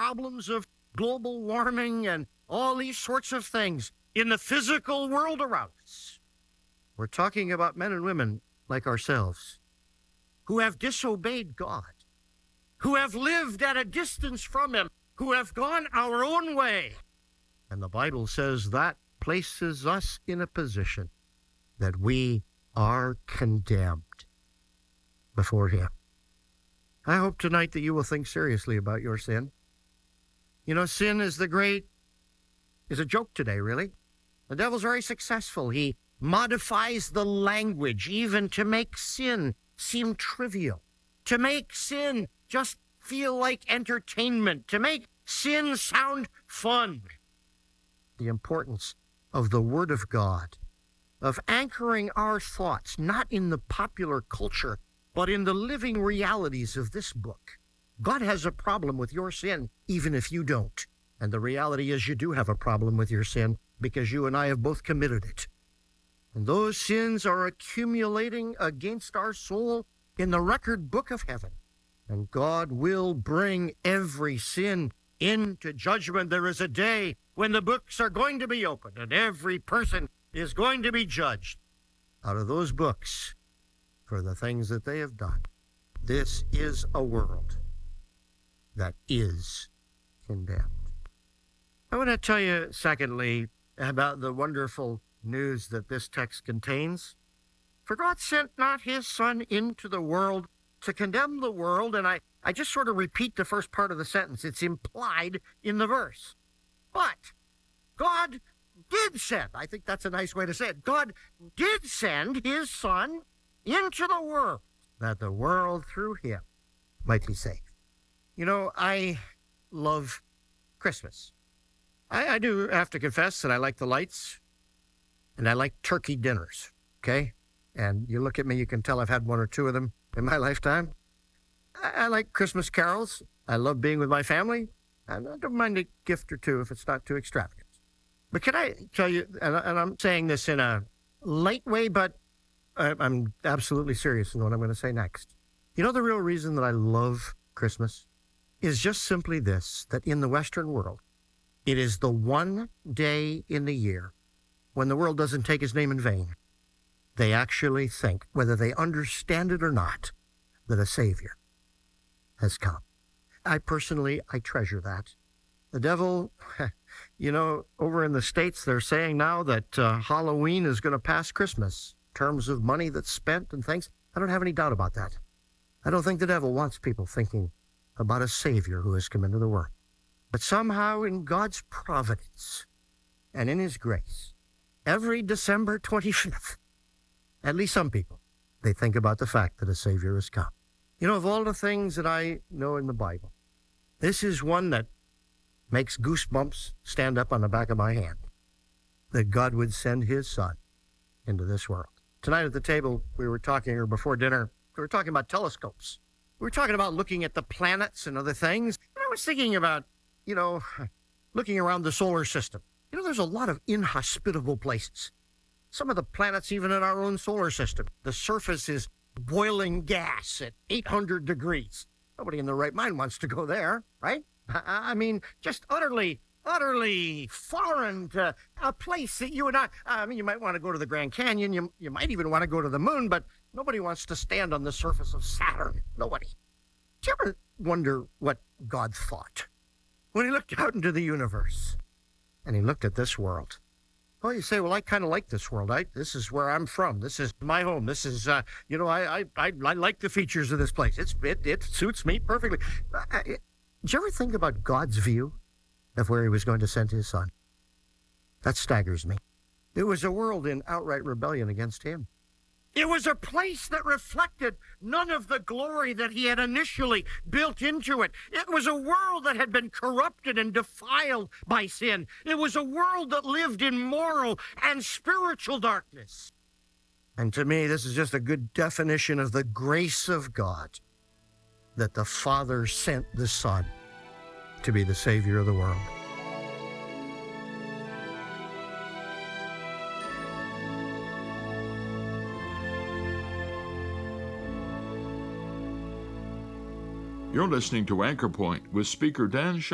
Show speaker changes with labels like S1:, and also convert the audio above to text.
S1: problems of global warming and all these sorts of things in the physical world around us. We're talking about men and women like ourselves who have disobeyed God, who have lived at a distance from Him, who have gone our own way. And the Bible says that places us in a position that we are condemned before Him. I hope tonight that you will think seriously about your sin. You know, sin is a joke today, really. The devil's very successful. He modifies the language even to make sin seem trivial, to make sin just feel like entertainment, to make sin sound fun. The importance of the Word of God, of anchoring our thoughts not in the popular culture, but in the living realities of this book. God has a problem with your sin, even if you don't. And the reality is you do have a problem with your sin because you and I have both committed it. And those sins are accumulating against our soul in the record book of heaven. And God will bring every sin into judgment. There is a day when the books are going to be opened and every person is going to be judged out of those books for the things that they have done. This is a world that is condemned. I want to tell you, secondly, about the wonderful news that this text contains. For God sent not His Son into the world to condemn the world, and I just sort of repeat the first part of the sentence. It's implied in the verse. But God did send, I think that's a nice way to say it, God did send His Son into the world, that the world through Him might be saved. You know, I love Christmas. I do have to confess that I like the lights, and I like turkey dinners, okay? And you look at me, you can tell I've had one or two of them in my lifetime. I like Christmas carols. I love being with my family. And I don't mind a gift or two if it's not too extravagant. But can I tell you, and I'm saying this in a light way, but I'm absolutely serious in what I'm going to say next. You know, the real reason that I love Christmas is just simply this, that in the Western world, it is the one day in the year when the world doesn't take His name in vain. They actually think, whether they understand it or not, that a Savior has come. I treasure that. The devil, you know, over in the States, they're saying now that Halloween is going to pass Christmas in terms of money that's spent and things. I don't have any doubt about that. I don't think the devil wants people thinking about a Savior who has come into the world. But somehow in God's providence and in His grace, every December 25th, at least some people, they think about the fact that a Savior has come. You know, of all the things that I know in the Bible, this is one that makes goosebumps stand up on the back of my hand, that God would send His Son into this world. Tonight at the table, we were talking, or before dinner, we were talking about telescopes. We were talking about looking at the planets and other things. And I was thinking about, you know, looking around the solar system. You know, there's a lot of inhospitable places. Some of the planets, even in our own solar system, the surface is boiling gas at 800 degrees. Nobody in their right mind wants to go there, right? I mean, just utterly foreign to a place that you and I mean, you might want to go to the Grand Canyon. You might even want to go to the moon, but nobody wants to stand on the surface of Saturn. Nobody. Do you ever wonder what God thought when He looked out into the universe and He looked at this world? Well, you say, well, I kind of like this world. This is where I'm from. This is my home. This is, you know, I like the features of this place. It suits me perfectly. Did you ever think about God's view of where He was going to send His Son? That staggers me. It was a world in outright rebellion against Him. It was a place that reflected none of the glory that He had initially built into it. It was a world that had been corrupted and defiled by sin. It was a world that lived in moral and spiritual darkness. And to me, this is just a good definition of the grace of God, that the Father sent the Son to be the Savior of the world.
S2: You're listening to Anchor Point with speaker Dan